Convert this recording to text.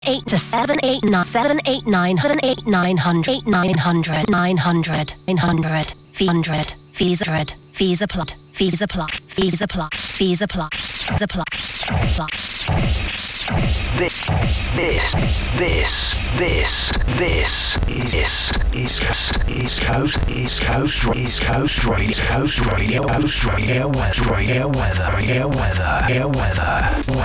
8 to 7 8 9 7 8 9 8 900 900 900 900 fees a plot fees a plot fees a plot fees a plot the plot plot. This is Coast Radio weather.